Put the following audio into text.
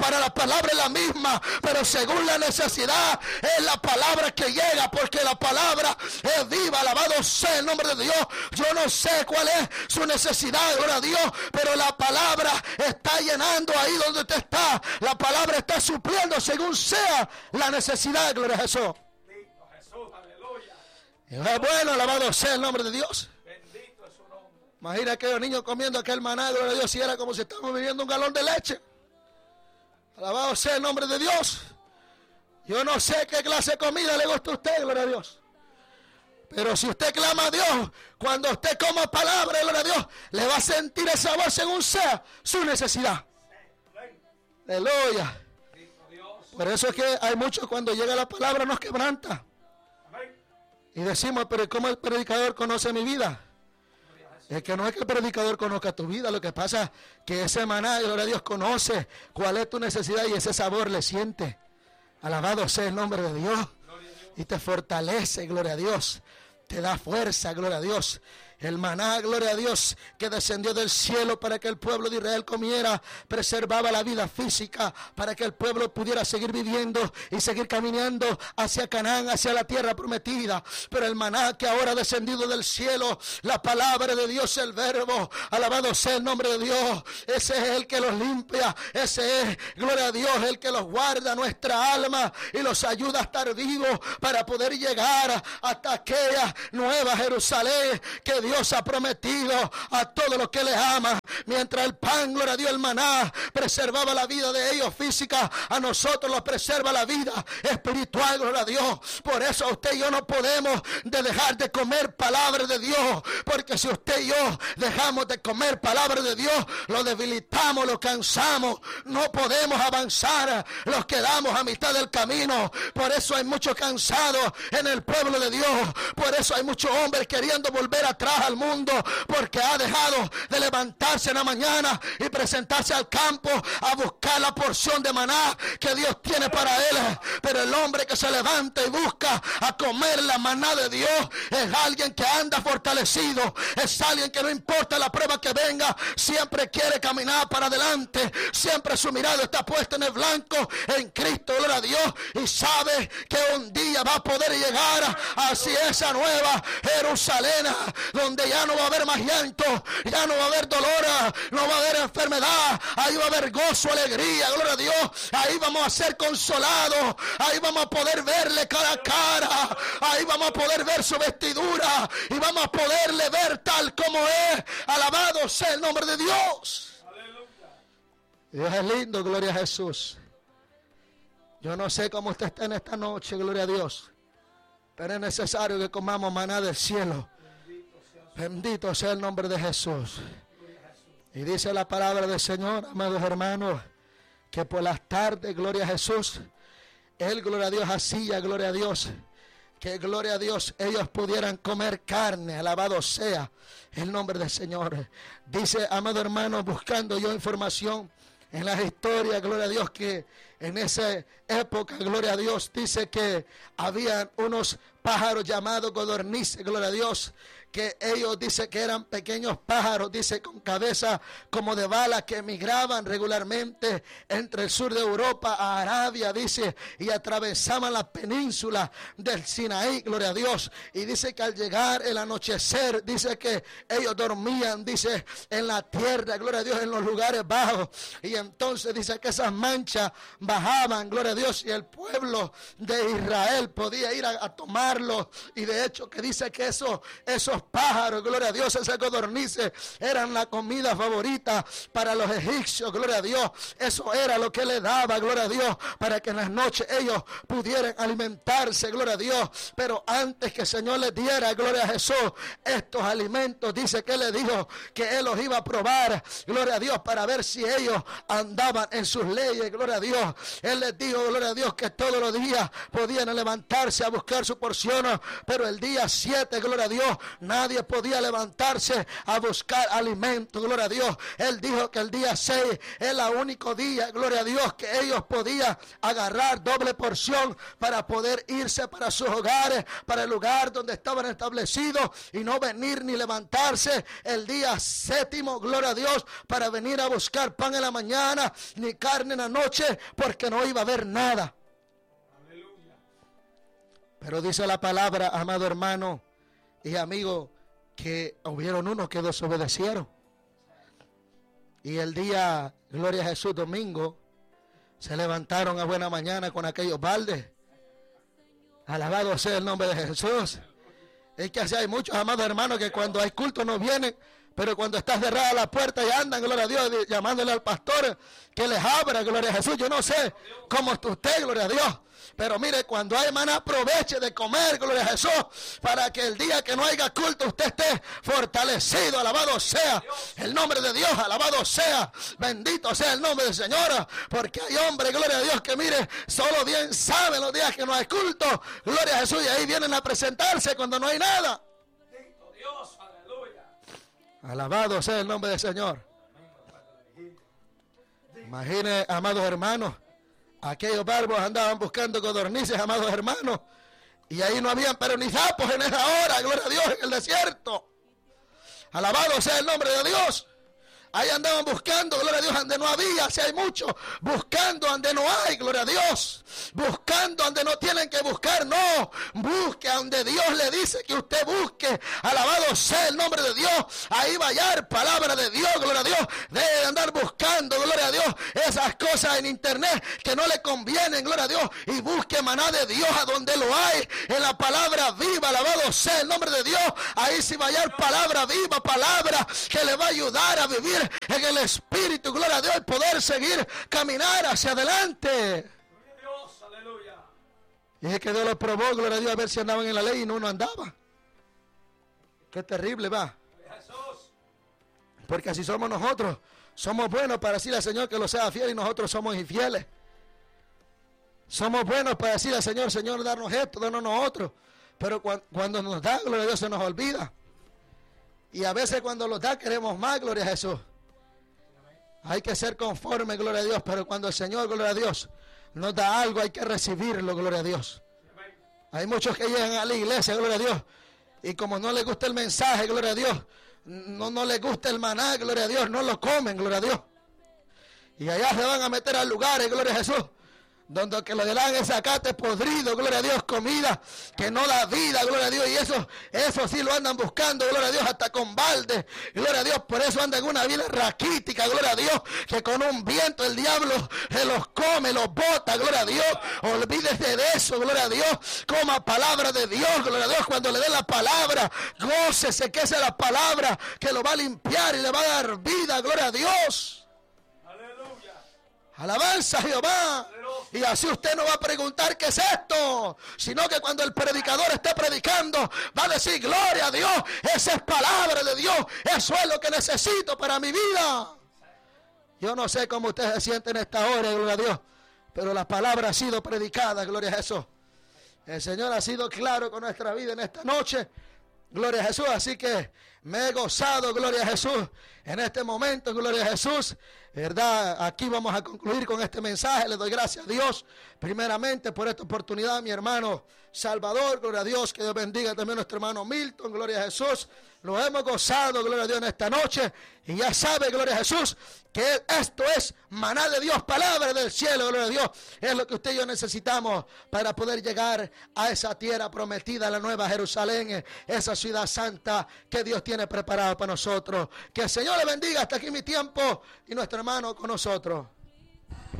para la palabra es la misma, pero según la necesidad es la palabra que llega, porque la palabra es viva. Alabado sea el nombre de Dios. Yo no sé cuál es su necesidad, gloria a Dios, pero la palabra está llenando ahí donde usted está. La palabra está supliendo según sea la necesidad, gloria a Jesús. Y es bueno, alabado sea el nombre de Dios. Imagina aquellos niños comiendo aquel maná, gloria a Dios, si era como si estábamos bebiendo un galón de leche. Alabado sea el nombre de Dios. Yo no sé qué clase de comida le gusta a usted, gloria a Dios. Pero si usted clama a Dios, cuando usted coma palabra, gloria a Dios, le va a sentir esa voz según sea su necesidad. Aleluya. Por eso es que hay muchos cuando llega la palabra nos quebranta. Y decimos, pero ¿cómo el predicador conoce mi vida? Es que no es que el predicador conozca tu vida, lo que pasa es que ese maná, gloria a Dios, conoce cuál es tu necesidad y ese sabor le siente. Alabado sea el nombre de Dios. Y te fortalece, gloria a Dios. Te da fuerza, gloria a Dios. El maná, gloria a Dios, que descendió del cielo para que el pueblo de Israel comiera, preservaba la vida física para que el pueblo pudiera seguir viviendo y seguir caminando hacia Canaán, hacia la tierra prometida. Pero el maná que ahora ha descendido del cielo, la palabra de Dios, el verbo, alabado sea el nombre de Dios, ese es el que los limpia, ese es, gloria a Dios, el que los guarda nuestra alma y los ayuda a estar vivos para poder llegar hasta aquella nueva Jerusalén que Dios ha prometido a todos los que le aman. Mientras el pan, gloria a Dios, el maná preservaba la vida de ellos física, a nosotros nos preserva la vida espiritual, gloria a Dios. Por eso usted y yo no podemos dejar de comer palabra de Dios, porque si usted y yo dejamos de comer palabra de Dios, lo debilitamos, lo cansamos, no podemos avanzar, los quedamos a mitad del camino. Por eso hay muchos cansados en el pueblo de Dios, por eso hay muchos hombres queriendo volver atrás al mundo, porque ha dejado de levantarse en la mañana y presentarse al campo a buscar la porción de maná que Dios tiene para él. Pero el hombre que se levanta y busca a comer la maná de Dios es alguien que anda fortalecido, es alguien que no importa la prueba que venga, siempre quiere caminar para adelante, siempre su mirada está puesta en el blanco, en Cristo, gloria a Dios, y sabe que un día va a poder llegar hacia esa nueva Jerusalén, donde ya no va a haber más llanto, ya no va a haber dolor, no va a haber enfermedad, ahí va a haber gozo, alegría, gloria a Dios, ahí vamos a ser consolados, ahí vamos a poder verle cara a cara, ahí vamos a poder ver su vestidura y vamos a poderle ver tal como es. Alabado sea el nombre de Dios. Dios es lindo, gloria a Jesús. Yo no sé cómo usted está en esta noche, gloria a Dios, pero es necesario que comamos maná del cielo. Bendito sea el nombre de Jesús. Y dice la palabra del Señor, amados hermanos, que por las tardes, gloria a Jesús, Él, gloria a Dios, hacía, gloria a Dios, que gloria a Dios, ellos pudieran comer carne. Alabado sea el nombre del Señor. Dice, amado hermano, buscando yo información en las historias, gloria a Dios, que en esa época, gloria a Dios, dice que habían unos pájaros llamados codornices, gloria a Dios, que ellos dice que eran pequeños pájaros, dice con cabeza como de bala, que emigraban regularmente entre el sur de Europa a Arabia, dice, y atravesaban la península del Sinaí, gloria a Dios, y dice que al llegar el anochecer, dice que ellos dormían, dice, en la tierra, gloria a Dios, en los lugares bajos, y entonces dice que esas manchas bajaban, gloria a Dios, y el pueblo de Israel podía ir a tomarlos, y de hecho que dice que esos pájaros, gloria a Dios, esas codornices eran la comida favorita para los egipcios, gloria a Dios. Eso era lo que le daba, gloria a Dios, para que en las noches ellos pudieran alimentarse, gloria a Dios. Pero antes que el Señor les diera, gloria a Jesús, estos alimentos, dice que le dijo que Él los iba a probar, gloria a Dios, para ver si ellos andaban en sus leyes, gloria a Dios. Él les dijo, gloria a Dios, que todos los días podían levantarse a buscar su porción, pero el día 7, gloria a Dios, nadie podía levantarse a buscar alimento, gloria a Dios. Él dijo que el día 6 es el único día, gloria a Dios, que ellos podían agarrar doble porción para poder irse para sus hogares, para el lugar donde estaban establecidos, y no venir ni levantarse el día 7, gloria a Dios, para venir a buscar pan en la mañana, ni carne en la noche, porque no iba a haber nada. Pero dice la palabra, amado hermano y amigo, que hubieron unos que desobedecieron. Y el día, gloria a Jesús, domingo, se levantaron a buena mañana con aquellos baldes. Alabado sea el nombre de Jesús. Es que así hay muchos, amados hermanos, que cuando hay culto no vienen, pero cuando está cerrada la puerta y andan, gloria a Dios, llamándole al pastor que les abra, gloria a Jesús. Yo no sé cómo está usted, gloria a Dios. Pero mire, cuando hay maná, aproveche de comer, gloria a Jesús, para que el día que no haya culto usted esté fortalecido. Alabado sea el nombre de Dios, alabado sea, bendito sea el nombre del Señor. Porque hay hombres, gloria a Dios, que mire, solo bien saben los días que no hay culto, gloria a Jesús, y ahí vienen a presentarse cuando no hay nada. Dios, aleluya. Alabado sea el nombre del Señor. Imagine, amados hermanos, aquellos barbos andaban buscando codornices, amados hermanos, y ahí no habían pero ni sapos en esa hora, gloria a Dios, en el desierto. Alabado sea el nombre de Dios. Ahí andaban buscando, gloria a Dios, donde no había, si hay mucho, buscando donde no hay, gloria a Dios, buscando donde no tienen que buscar, no, busque donde Dios le dice que usted busque. Alabado sea el nombre de Dios. Ahí va a hallar palabra de Dios, gloria a Dios. Debe de andar buscando, gloria a Dios, esas cosas en internet que no le convienen, gloria a Dios, y busque maná de Dios a donde lo hay, en la palabra viva. Alabado sea el nombre de Dios. Ahí sí va a hallar palabra viva, palabra que le va a ayudar a vivir en el Espíritu, gloria a Dios, y poder seguir caminar hacia adelante. Dios, aleluya. Y es que Dios lo probó, gloria a Dios, a ver si andaban en la ley y no andaba. Qué terrible va. Porque así somos nosotros. Somos buenos para decirle al Señor que lo sea fiel y nosotros somos infieles. Somos buenos para decirle al Señor, Señor, darnos esto, darnos nosotros. Pero cuando nos da, gloria a Dios, se nos olvida. Y a veces cuando los da queremos más, gloria a Jesús. Hay que ser conforme, gloria a Dios, pero cuando el Señor, gloria a Dios, nos da algo, hay que recibirlo, gloria a Dios. Hay muchos que llegan a la iglesia, gloria a Dios, y como no les gusta el mensaje, gloria a Dios, no les gusta el maná, gloria a Dios, no lo comen, gloria a Dios. Y allá se van a meter a lugares, gloria a Jesús, donde que le dan ese zacate podrido, gloria a Dios, comida que no da vida, gloria a Dios, y eso sí lo andan buscando, gloria a Dios, hasta con balde, gloria a Dios. Por eso andan en una vida raquítica, gloria a Dios, que con un viento el diablo se los come, los bota, gloria a Dios. Olvídese de eso, gloria a Dios, coma palabra de Dios, gloria a Dios. Cuando le dé la palabra, gócese que esa es la palabra que lo va a limpiar y le va a dar vida, gloria a Dios. Alabanza a Jehová. Y así usted no va a preguntar qué es esto, sino que cuando el predicador esté predicando va a decir, gloria a Dios, esa es palabra de Dios, eso es lo que necesito para mi vida. Yo no sé cómo usted se siente en esta hora, gloria a Dios, pero la palabra ha sido predicada, gloria a Jesús. El Señor ha sido claro con nuestra vida en esta noche, gloria a Jesús. Así que me he gozado, gloria a Jesús, en este momento, gloria a Jesús. ¿Verdad? Aquí vamos a concluir con este mensaje. Le doy gracias a Dios primeramente por esta oportunidad, mi hermano Salvador, gloria a Dios, que Dios bendiga también a nuestro hermano Milton, gloria a Jesús. Lo hemos gozado, gloria a Dios, en esta noche, y ya sabe, gloria a Jesús, que esto es maná de Dios, palabra del cielo, gloria a Dios. Es lo que usted y yo necesitamos para poder llegar a esa tierra prometida, la nueva Jerusalén, esa ciudad santa que Dios tiene preparada para nosotros. Que el Señor le bendiga. Hasta aquí mi tiempo y nuestro hermano con nosotros.